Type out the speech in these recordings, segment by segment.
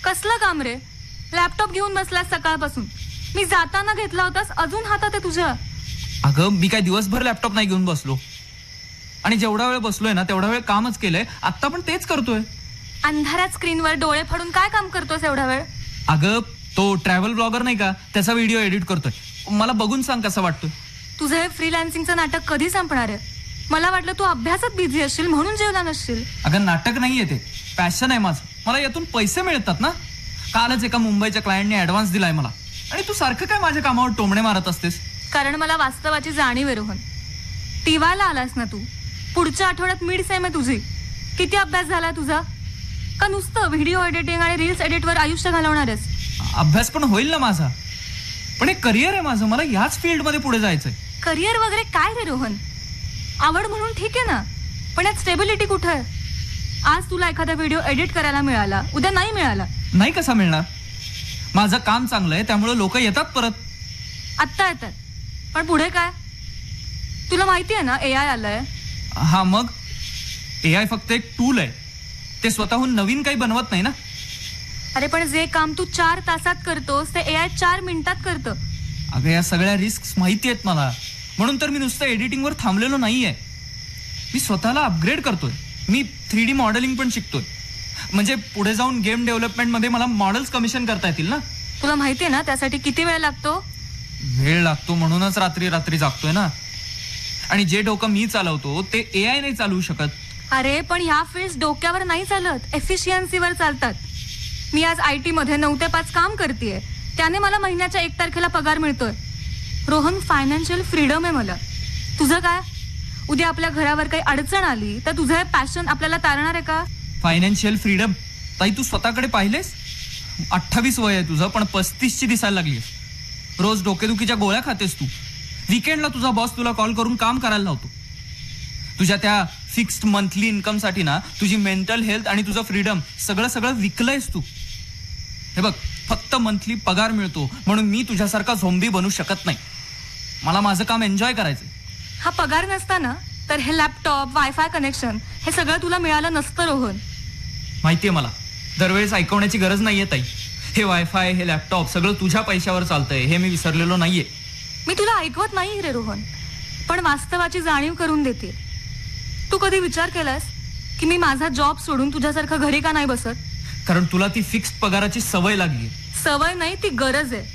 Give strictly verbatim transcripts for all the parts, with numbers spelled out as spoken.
कसलं काम रे? लॅपटॉप घेऊन बसलास सकाळपासून. मी जाताना घेतला होतास, अजून हातात आहे तुझ्या. अगं मी काय दिवसभर लॅपटॉप नाही घेऊन बसलो, आणि जेवढा वेळ बसलोय ना तेवढा वेळ कामच केलंय. आता पण तेच करतोय. अंधारात स्क्रीनवर डोळे फाडून काय काम करतोस एवढा वेळ? अगं तो ट्रॅव्हल ब्लॉगर नाही का, त्याचा व्हिडिओ एडिट करतोय. मला बघून सांग कसा वाटतोय. तुझं हे फ्रीलान्सिंगचं नाटक कधी संपणार आहे? मला वाटलं तू अभ्यासात बिझी असशील म्हणून जेवला नसशील. अगं नाटक नाहीये ते, पॅशन आहे माझं. मला यातून पैसे मिळतात ना. कालच एका मुंबईच्या क्लायंटने ऍडव्हान्स दिलाय मला, आणि तू सारखं काय माझ्या कामावर टोमणे मारत असतेस? कारण मला वास्तवाची जाणीव आहे रोहन. टीवायला आलास ना तू. पुढच्या आठवड्यात मिड सेम आहे तुझी. किती अभ्यास झाला तुझा? का नुसतं व्हिडिओ एडिटिंग आणि रील्स एडिटवर आयुष्य घालवणारच? अभ्यास पण होईल ना माझा, पण एक करिअर आहे माझं. मला याच फील्डमध्ये पुढे जायचंय. करिअर वगैरे काय रे रोहन? आवड म्हणून ठीक आहे ना, पण यात स्टेबिलिटी कुठं आहे? आज तुला एखादा व्हिडिओ एडिट करायला मिळाला, उद्या नाही मिळाला. नाही कसा मिळणार? माझं काम चांगलं आहे त्यामुळे लोक येतात परत. आत्ता येतात, पण पुढे काय? तुला माहिती आहे ना ए आय आलंय. हा मग ए आय फक्त एक टूल आहे, ते स्वतःहून नवीन काही बनवत नाही ना. अरे पण जे काम तू चार तासात करतोस ते ए आय चार मिनिटात करतं. अगं या सगळ्या रिस्क माहिती आहेत मला, म्हणून तर मी नुसतं एडिटिंगवर थांबलेलो नाहीये. मी स्वतःला अपग्रेड करतोय. मी थ्री डी मॉडेलिंग पण शिकतोय, म्हणजे पुढे जाऊन गेम डेव्हलपमेंट मध्ये मला मॉडेल्स कमिशन करता येतील ना. तुला माहितीये ना त्यासाठी किती वेळ लागतो? वेळ लागतो म्हणूनच रात्री रात्री जागतोय ना. आणि जे डोकं मी चालवतो ते ए आय नाही चालवू शकत. अरे पण ह्या फील्ड डोक्यावर नाही चालत, एफिशियन्सीवर चालतात. मी आज आय टी मध्ये नऊ ते पाच काम करतेय, त्याने मला महिन्याच्या एक तारखेला पगार मिळतोय. रोहन, फायनान्शियल फ्रीडम आहे मला. तुझं काय? उद्या आपल्या घरावर काही अडचण आली तर तुझं हे पॅशन आपल्याला तारणार आहे का? Financial freedom? ताई तू स्वतःकडे पाहिलेस? अठ्ठावीस वय आहे तुझं, पण पस्तीस ची दिसायला लागलीस. रोज डोकेदुखीच्या गोळ्या खातेस तू. विकेंडला तुझा बॉस तुला कॉल करून काम करायला लावतो. तुझ्या त्या फिक्स्ड मंथली इन्कम साठी ना तुझी मेंटल हेल्थ आणि तुझं फ्रीडम सगळं सगळं विकलंयस तू. हे बघ, फक्त मंथली पगार मिळतो म्हणून मी तुझ्यासारखा झोंबी बनू शकत नाही. मला माझं काम एन्जॉय करायचंय. हा पगार नसताना तर हे लॅपटॉप, वायफाय कनेक्शन हे सगळं तुला मिळालं नसतं रोहन. माहितीये मला, दरवेळेस ऐकवण्याची गरज नाहीये ताई. हे वायफाय, हे लॅपटॉप सगळं तुझ्या पैशावर चालतंय हे मी विसरलेलो नाहीये. मी तुला ऐकवत नाही रे रोहन, पण वास्तवाची जाणीव करून देते. तू कधी विचार केलास की मी माझा जॉब सोडून तुझ्यासारखं घरी का नाही बसत? कारण तुला ती फिक्स पगाराची सवय लागली. सवय नाही, ती गरज आहे.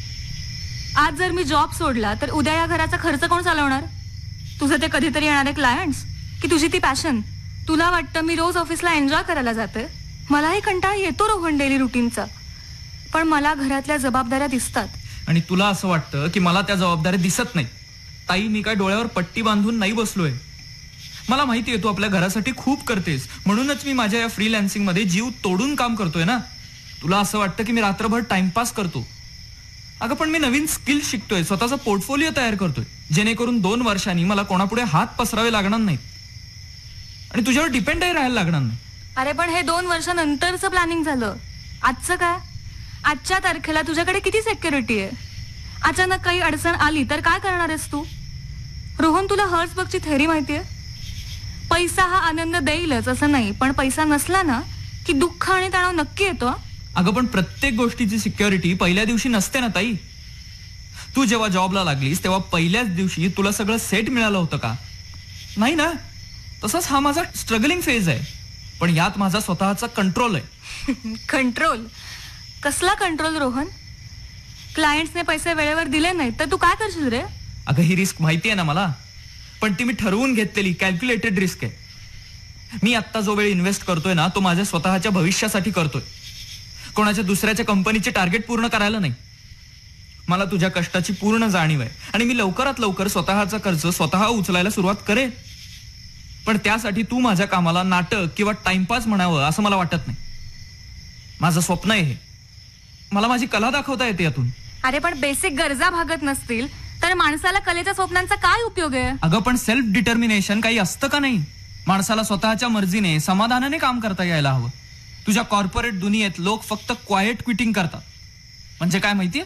आज जर मी जॉब सोडला तर उद्या या घराचा खर्च कोण चालवणार? तुझं ते कधीतरी येणारे क्लायंट्स की तुझी ती पॅशन? तुला वाटतं मी रोज ऑफिसला एन्जॉय करायला जाते? मलाही कंटाळा येतो रोहन डेली रुटीनचा, पण मला घरातल्या जबाबदाऱ्या दिसतात. आणि तुला असं वाटतं की मला त्या जबाबदाऱ्या दिसत नाही. ताई, मी काय डोळ्यावर पट्टी बांधून नाही बसलोय. मला माहिती आहे तू आपल्या घरासाठी खूप करतेस, म्हणूनच मी माझ्या या फ्रीलान्सिंग मध्ये जीव तोडून काम करतोय ना. तुला असं वाटतं की मी रात्रभर टाइमपास करतो. अगं पण मी नवीन स्किल शिकतोय, स्वतःचा पोर्टफोलिओ तयार करतोय, जेणेकरून दोन वर्षांनी मला कोणापुढे हात पसरावे लागणार नाहीत आणि तुझ्यावर डिपेंडही राहायला लागणार नाही. अरे पण हे दोन वर्षानंतरचं प्लॅनिंग झालं. आजचं काय? आजच्या तारखेला तुझ्याकडे किती सिक्युरिटी आहे? अचानक काही अडचण आली तर काय करणार आहेस तू? रोहन, तुला हर्ट्सबर्गची थेअरी माहितीये? पैसा हा आनंद देईलच असं नाही, पण पैसा नसला ना की दुःख आणि तणाव नक्की येतो. अगं पण प्रत्येक गोष्टीची सिक्युरिटी पहिल्या दिवशी नसते ना ताई. तू जेव्हा जॉबला लागलीस तेव्हा पहिल्याच दिवशी तुला सगळं सेट मिळालं होतं का? नाही ना. तसंच हा माझा स्ट्रगलिंग फेज आहे, पण यात माझा स्वतःचा कंट्रोल आहे. कंट्रोल? कसला कंट्रोल रोहन? क्लायंट्सने पैसे वेळेवर दिले नाही तर तू काय करशील रे? अगं ही रिस्क माहिती आहे ना मला, पण ती मी ठरवून घेतलेली कॅल्क्युलेटेड रिस्क आहे. मी आत्ता जो वेळ इन्व्हेस्ट करतोय ना तो माझ्या स्वतःच्या भविष्यासाठी करतोय, कोणाच्या दुसऱ्याच्या कंपनीचे टार्गेट पूर्ण करायला नाही. मला तुझ्या कष्टाची पूर्ण जाणीव आहे आणि मी लवकरात लवकर स्वतःचा कर्ज स्वतः उचलायला सुरुवात करेन. पण त्यासाठी तू माझ्या कामाला नाटक किंवा टाइमपास म्हणावं असं मला वाटत नाही. माझं स्वप्न आहे हे. मला माझी कला दाखवता येते यातून. अरे पण बेसिक गरजा भागत नसतील तर माणसाला कलेच्या स्वप्नांचा काय उपयोग आहे? अगं पण सेल्फ डिटर्मिनेशन काही असतं का नाही? माणसाला स्वतःच्या मर्जीने समाधानाने काम करता यायला हवं. तुझ्या कॉर्पोरेट दुनियेत लोक फक्त क्वायट क्विटिंग करतात. म्हणजे काय माहितीये?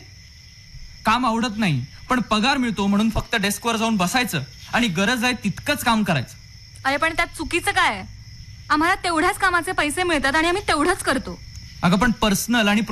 काम आवडत नाही पण पगार मिळतो म्हणून फक्त डेस्कवर जाऊन बसायचं आणि गरज आहे तितकंच काम करायचं. अरे पण त्यात चुकीचं काय आहे? आम्हाला तेवढ्याच कामाचे पैसे मिळतात आणि आम्ही तेवढंच करतो. अगं पण पर्सनल आणि